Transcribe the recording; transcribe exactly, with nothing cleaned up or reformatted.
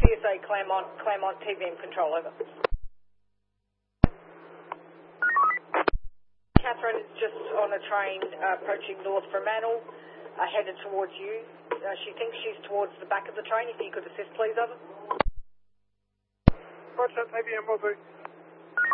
C S A Claremont, Claremont T V M control, over. Catherine is just on a train uh, approaching north from Mantle, uh, headed towards you. Uh, she thinks she's towards the back of the train. If you could assist, please, over. Roger, T V M will do.